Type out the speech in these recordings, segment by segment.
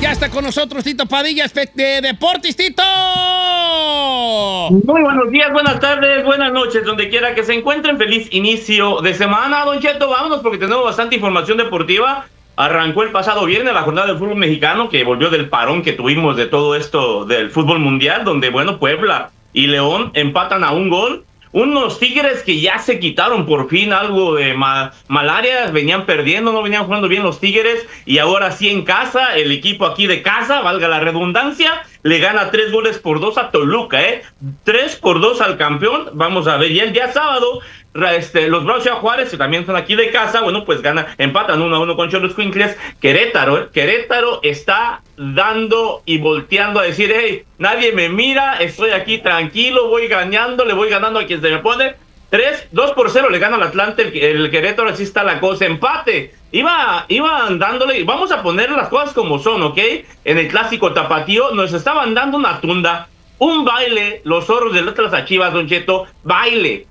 ya está con nosotros Tito Padilla de Deportes. ¡Tito! Muy buenos días, buenas tardes, buenas noches, donde quiera que se encuentren. Feliz inicio de semana, Don Cheto. Vámonos porque tenemos bastante información deportiva. Arrancó el pasado viernes la jornada del fútbol mexicano, que volvió del parón que tuvimos de todo esto del fútbol mundial, donde, bueno, Puebla y León empatan a un gol. Unos Tigres que ya se quitaron por fin algo de malaria, venían perdiendo, no venían jugando bien los Tigres, y ahora sí en casa, el equipo aquí de casa, valga la redundancia, le gana 3-2 a Toluca, 3-2 al campeón. Vamos a ver, y el día sábado, los Bravos de Juárez, que también son aquí de casa, bueno, pues empatan 1-1 con Cholos Quincles. Querétaro está dando y volteando a decir, hey, nadie me mira, estoy aquí tranquilo, voy ganando, le voy ganando a quien se me pone. 2-0 le gana al Atlante, el Querétaro, así está la cosa, empate. Iban dándole, vamos a poner las cosas como son, ¿ok? En el clásico tapatío nos estaban dando una tunda, un baile, los zorros del Atlas a Chivas, Don Cheto, baile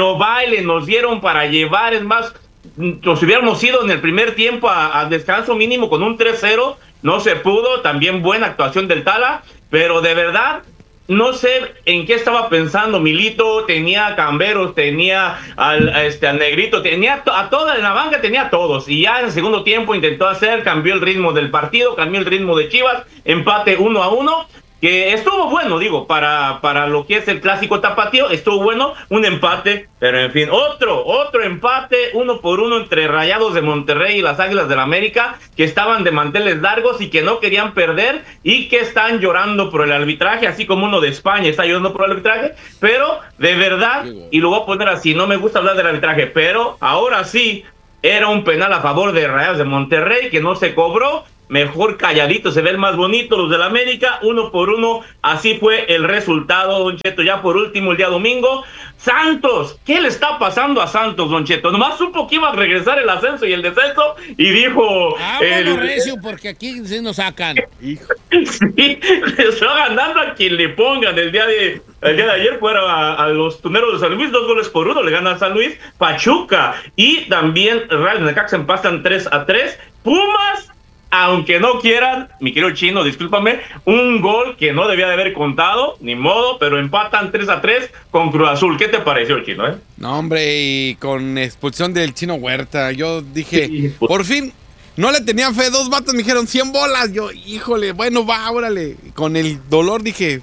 nos dieron para llevar. Es más, nos hubiéramos ido en el primer tiempo a descanso mínimo con un 3-0, no se pudo. También buena actuación del Tala, pero de verdad no sé en qué estaba pensando Milito. Tenía a Camberos, tenía al Negrito, tenía a toda en la banca, tenía a todos, y ya en el segundo tiempo intentó cambió el ritmo del partido, cambió el ritmo de Chivas, empate 1-1, que estuvo bueno, digo, para lo que es el clásico tapatío, estuvo bueno, un empate, pero en fin, otro empate 1-1 entre Rayados de Monterrey y las Águilas del la América, que estaban de manteles largos y que no querían perder, y que están llorando por el arbitraje, así como uno de España está llorando por el arbitraje. Pero de verdad, y lo voy a poner así, no me gusta hablar del arbitraje, pero ahora sí, era un penal a favor de Rayados de Monterrey que no se cobró. Mejor calladito, se ven más bonitos los del América, 1-1, así fue el resultado, Don Cheto. Ya por último, el día domingo, Santos, ¿qué le está pasando a Santos, Don Cheto? Nomás supo que iba a regresar el ascenso y el descenso, y dijo... bueno, recio, porque aquí sí nos sacan. Sí, le está ganando a quien le pongan. El día de ayer fueron a los Tuneros de San Luis, 2-1, le gana a San Luis. Pachuca y también Real Necaxa empatan 3-3. Pumas, aunque no quieran, mi querido Chino, discúlpame, un gol que no debía de haber contado, ni modo, pero empatan 3-3 con Cruz Azul. ¿Qué te pareció, Chino? No, hombre, y con expulsión del Chino Huerta, yo dije, sí, por fin, no le tenía fe, 2 vatos me dijeron 100 bolas, yo, híjole, bueno, va, órale, con el dolor dije...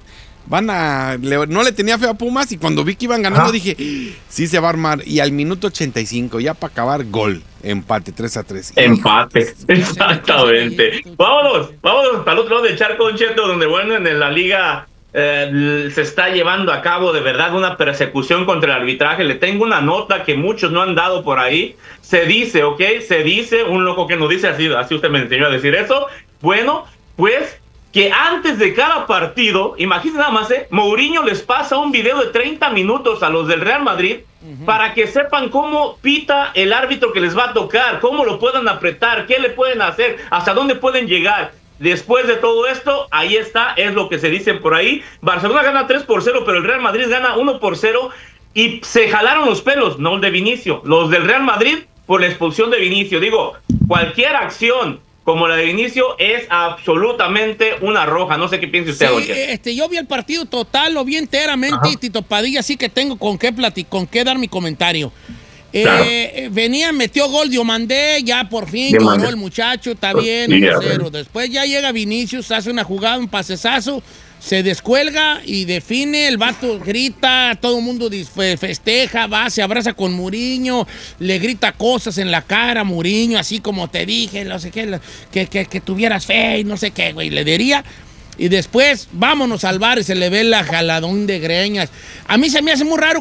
no le tenía fe a Pumas, y cuando vi que iban ganando dije, sí se va a armar, y al minuto 85, ya para acabar, gol, empate, 3-3. Empate, exactamente. Vámonos para el otro lado del charco, Don Cheto, donde, bueno, en la liga se está llevando a cabo de verdad una persecución contra el arbitraje. Le tengo una nota que muchos no han dado por ahí. Se dice, un loco que nos dice, así usted me enseñó a decir eso. Bueno, pues... que antes de cada partido, imagínense nada más, Mourinho les pasa un video de 30 minutos a los del Real Madrid para que sepan cómo pita el árbitro que les va a tocar, cómo lo puedan apretar, qué le pueden hacer, hasta dónde pueden llegar. Después de todo esto, ahí está, es lo que se dice por ahí. Barcelona gana 3-0, pero el Real Madrid gana 1-0, y se jalaron los pelos, no los de Vinicius, los del Real Madrid por la expulsión de Vinicius. Digo, cualquier acción como la de inicio es absolutamente una roja. No sé qué piensa usted, sí, yo vi el partido total, lo vi enteramente, y Tito Padilla, así que tengo con qué dar mi comentario. Claro. Metió gol Diomandé, ya por fin logró el muchacho, está bien, 1-0. Después ya llega Vinicius, hace una jugada, un pasesazo, se descuelga y define, el vato grita, todo el mundo festeja, va, se abraza con Mourinho, le grita cosas en la cara a Mourinho, así como te dije, no sé qué, que tuvieras fe y no sé qué, güey, le diría. Y después, vámonos al bar y se le ve la jaladón de greñas. A mí se me hace muy raro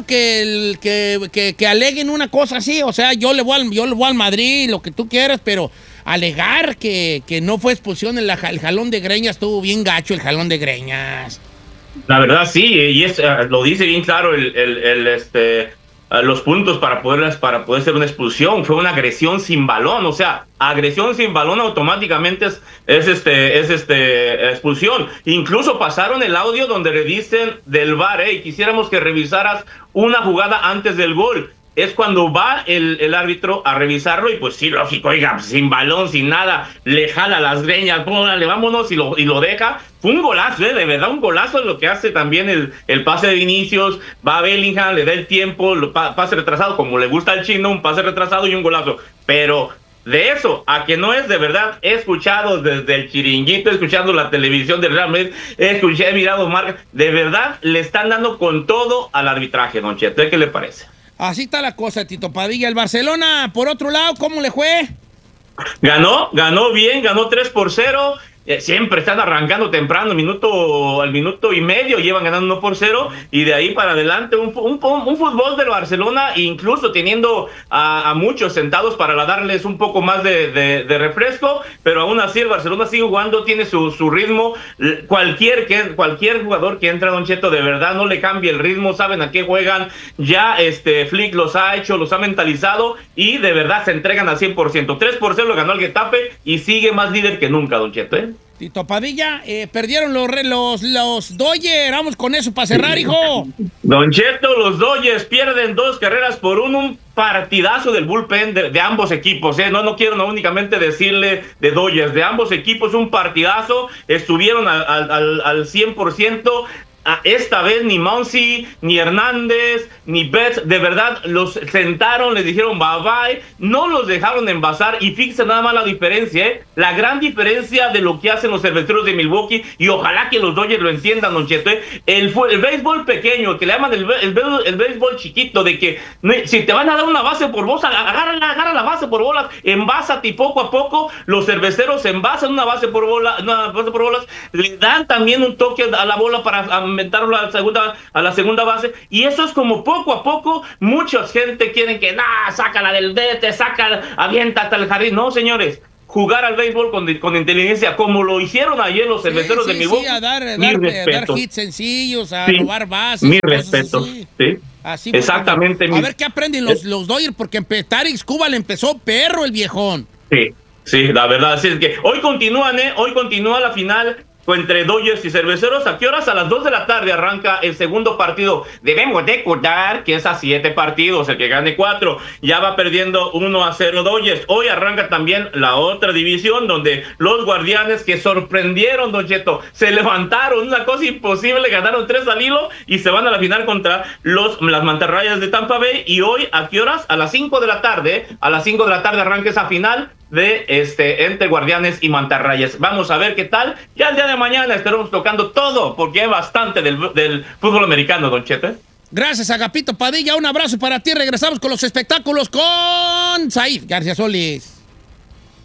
que aleguen una cosa así. O sea, yo le voy al Madrid, lo que tú quieras, pero alegar que no fue expulsión el jalón de greñas, estuvo bien gacho el jalón de greñas. La verdad sí, y lo dice bien claro los puntos para poder ser una expulsión. Fue una agresión sin balón, o sea, agresión sin balón automáticamente es expulsión. Incluso pasaron el audio donde le dicen del VAR, quisiéramos que revisaras una jugada antes del gol. es cuando va el árbitro a revisarlo y pues sí, lógico, oiga, sin balón, sin nada, le jala las greñas, póngale, vámonos y lo deja. Fue un golazo, de verdad un golazo lo que hace también el pase de Vinicius, va a Bellingham, le da el tiempo, pase retrasado, como le gusta al chino, un pase retrasado y un golazo, pero de eso a que no es de verdad, he escuchado desde el chiringuito, escuchando la televisión del Real Madrid, he mirado marcas, de verdad le están dando con todo al arbitraje, don Cheto, ¿qué le parece? Así está la cosa, Tito Padilla. El Barcelona, por otro lado, ¿cómo le fue? Ganó bien, ganó 3-0. Siempre están arrancando temprano, al minuto y medio, llevan ganando 1-0, y de ahí para adelante un fútbol del Barcelona, incluso teniendo a muchos sentados para darles un poco más de refresco, pero aún así el Barcelona sigue jugando, tiene su ritmo. Cualquier jugador que entra, don Cheto, de verdad no le cambia el ritmo, saben a qué juegan, ya Flick los ha hecho, los ha mentalizado, y de verdad se entregan al 100%. 3-0 lo ganó el Getafe, y sigue más líder que nunca, don Cheto, Tito Padilla, perdieron los Dodgers, vamos con eso para cerrar, hijo. Don Cheto, los Dodgers pierden 2-1, un partidazo del bullpen de ambos equipos, no quiero únicamente decirle de Dodgers, de ambos equipos un partidazo, estuvieron al 100%. Esta vez ni Muncy, ni Hernández, ni Betts, de verdad, los sentaron, les dijeron bye bye, no los dejaron envasar, y fíjense nada más la diferencia, la gran diferencia de lo que hacen los cerveceros de Milwaukee, y ojalá que los Dodgers lo entiendan, don Cheto, el béisbol pequeño, que le llaman el béisbol chiquito, de que si te van a dar una base por bolas, agarra la base por bolas, envásate, y poco a poco los cerveceros envasan una base por bolas, le dan también un toque a la bola para inventaron a la segunda base, y eso es como poco a poco. Mucha gente quieren que sácala del vete, avienta hasta el jardín. No, señores, jugar al béisbol con inteligencia, como lo hicieron ayer los cerveceros de Milwaukee. A dar hits sencillos, a robar bases. Mi respeto. Sí. Así exactamente. A ver qué aprenden los Dodgers, porque Tarek Skubal le empezó perro el viejón. Sí, la verdad, así es que hoy continúa la final entre Dodgers y Cerveceros. ¿A qué horas? A las 2 de la tarde arranca el segundo partido. Debemos de recordar que es a 7 partidos, el que gane 4 ya va perdiendo 1-0 Dodgers. Hoy arranca también la otra división, donde los Guardianes, que sorprendieron, don Cheto, se levantaron, una cosa imposible, ganaron 3 al hilo y se van a la final contra las Mantarrayas de Tampa Bay. Y hoy, ¿a qué horas? A las 5 de la tarde. A las 5 de la tarde arranca esa final de entre Guardianes y Mantarrayas. Vamos a ver qué tal. Ya el día de mañana estaremos tocando todo, porque hay bastante del fútbol americano, don Cheto. Gracias, Agapito Padilla. Un abrazo para ti. Regresamos con los espectáculos con Saif García Solís.